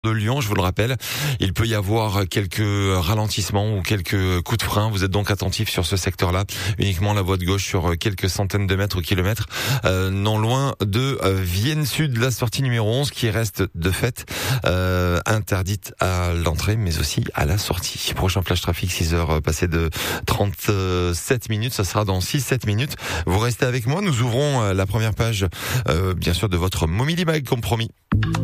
de Lyon, je vous le rappelle, il peut y avoir quelques ralentissements ou quelques coups de frein. Vous êtes donc attentif sur ce secteur-là. Uniquement la voie de gauche sur quelques centaines de mètres ou kilomètres, non loin de Vienne Sud, la sortie numéro 11 qui reste de fait interdite à l'entrée mais aussi à la sortie. Prochain flash trafic, 6h passé de 37 minutes, ça sera dans 6-7 minutes. Vous restez avec moi, nous ouvrons la première page bien sûr de votre Momili Bag comme promis.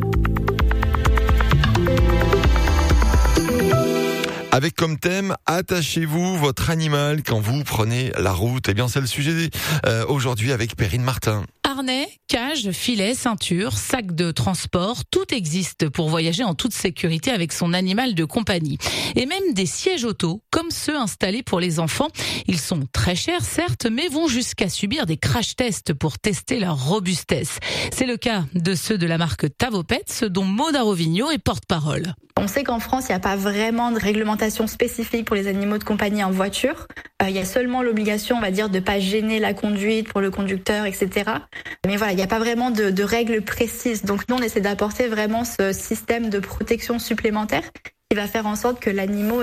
Avec comme thème, attachez-vous votre animal quand vous prenez la route. Eh bien, c'est le sujet aujourd'hui avec Perrine Martin. Harnais, cage, filet, ceinture, sac de transport, tout existe pour voyager en toute sécurité avec son animal de compagnie. Et même des sièges auto, comme ceux installés pour les enfants. Ils sont très chers, certes, mais vont jusqu'à subir des crash tests pour tester leur robustesse. C'est le cas de ceux de la marque Tavopets, dont Maud Arovigno est porte-parole. On sait qu'en France, il n'y a pas vraiment de réglementation spécifique pour les animaux de compagnie en voiture. Il y a seulement l'obligation, on va dire, de pas gêner la conduite pour le conducteur, etc. Mais voilà, il n'y a pas vraiment de règles précises. Donc nous, on essaie d'apporter vraiment ce système de protection supplémentaire qui va faire en sorte que l'animal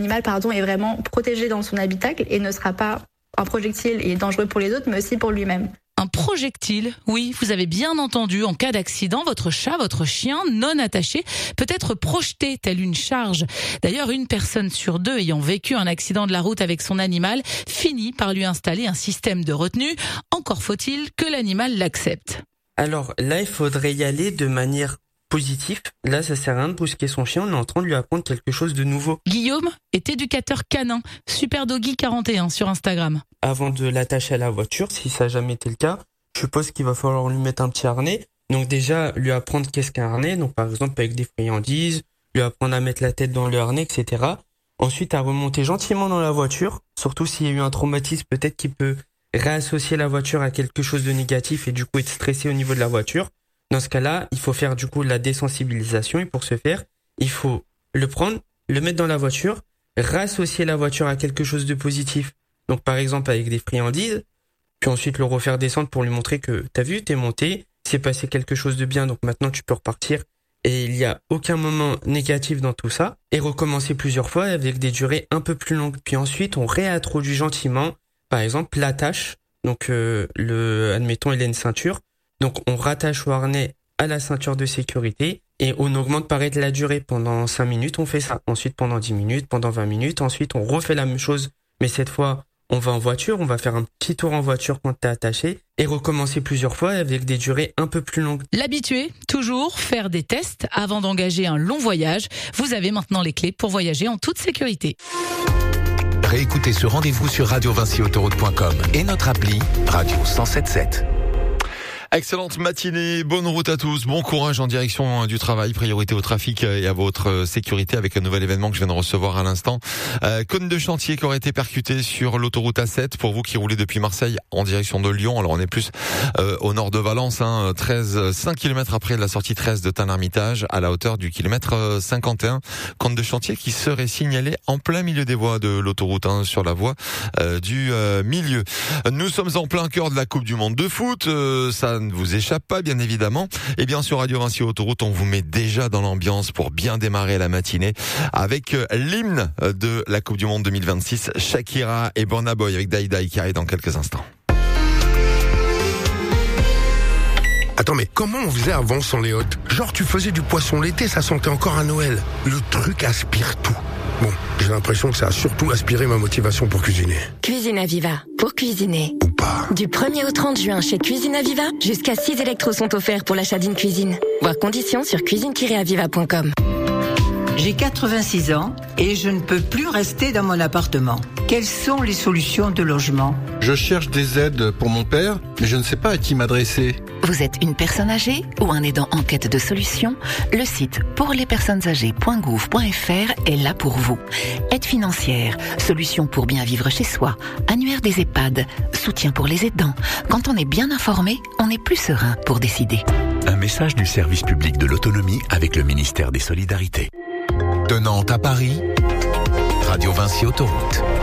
est vraiment protégé dans son habitacle et ne sera pas un projectile et dangereux pour les autres, mais aussi pour lui-même. Un projectile, oui, vous avez bien entendu, en cas d'accident, votre chat, votre chien non attaché peut être projeté tel une charge. D'ailleurs, une personne sur deux ayant vécu un accident de la route avec son animal finit par lui installer un système de retenue. Encore faut-il que l'animal l'accepte. Alors là, il faudrait y aller de manière positive. Là, ça sert à rien de brusquer son chien, on est en train de lui apprendre quelque chose de nouveau. Guillaume est éducateur canin, SuperDoggy41 sur Instagram. Avant de l'attacher à la voiture, si ça n'a jamais été le cas, je suppose qu'il va falloir lui mettre un petit harnais. Donc déjà, lui apprendre qu'est-ce qu'un harnais, donc par exemple avec des friandises, lui apprendre à mettre la tête dans le harnais, etc. Ensuite, à remonter gentiment dans la voiture, surtout s'il y a eu un traumatisme, peut-être qu'il peut réassocier la voiture à quelque chose de négatif et du coup être stressé au niveau de la voiture. Dans ce cas-là, il faut faire du coup la désensibilisation et pour ce faire, il faut le prendre, le mettre dans la voiture, réassocier la voiture à quelque chose de positif. Donc par exemple avec des friandises, puis ensuite le refaire descendre pour lui montrer que t'as vu, t'es monté, c'est passé quelque chose de bien, donc maintenant tu peux repartir et il n'y a aucun moment négatif dans tout ça. Et recommencer plusieurs fois avec des durées un peu plus longues. Puis ensuite on réintroduit gentiment, par exemple l'attache, donc admettons il a une ceinture, donc on rattache au harnais à la ceinture de sécurité et on augmente pareil la durée. Pendant 5 minutes, on fait ça. Ensuite, pendant 10 minutes, pendant 20 minutes. Ensuite, on refait la même chose. Mais cette fois, on va en voiture. On va faire un petit tour en voiture quand t'es attaché et recommencer plusieurs fois avec des durées un peu plus longues. L'habitué, toujours faire des tests avant d'engager un long voyage. Vous avez maintenant les clés pour voyager en toute sécurité. Réécoutez ce rendez-vous sur radiovinciautoroute.com et notre appli Radio 107.7. Excellente matinée, bonne route à tous, bon courage en direction du travail, priorité au trafic et à votre sécurité avec un nouvel événement que je viens de recevoir à l'instant. Cône de chantier qui aurait été percuté sur l'autoroute A7 pour vous qui roulez depuis Marseille en direction de Lyon. Alors on est plus au nord de Valence, 5 km après la sortie 13 de Tain-l'Hermitage à la hauteur du kilomètre 51. Cône de chantier qui serait signalé en plein milieu des voies de l'autoroute sur la voie du milieu. Nous sommes en plein cœur de la Coupe du Monde de foot, ça ne vous échappe pas bien évidemment. Et bien sur Radio Vinci Autoroute, on vous met déjà dans l'ambiance pour bien démarrer la matinée avec l'hymne de la Coupe du Monde 2026, Shakira et Burna Boy avec Die Die qui arrive dans quelques instants. Attends, mais comment on faisait avant sans les hôtes ? Genre tu faisais du poisson l'été, ça sentait encore à Noël. Le truc aspire tout. Bon, j'ai l'impression que ça a surtout aspiré ma motivation pour cuisiner. Cuisine Aviva, pour cuisiner. Ou pas. Du 1er au 30 juin chez Cuisine Aviva, jusqu'à 6 électros sont offerts pour l'achat d'une cuisine. Voir conditions sur cuisine-aviva.com. J'ai 86 ans et je ne peux plus rester dans mon appartement. Quelles sont les solutions de logement ? Je cherche des aides pour mon père, mais je ne sais pas à qui m'adresser. Vous êtes une personne âgée ou un aidant en quête de solutions ? Le site pourlespersonnesâgées.gouv.fr est là pour vous. Aide financière, solutions pour bien vivre chez soi, annuaire des EHPAD, soutien pour les aidants. Quand on est bien informé, on est plus serein pour décider. Un message du service public de l'autonomie avec le ministère des Solidarités. De Nantes à Paris, Radio Vinci Autoroute.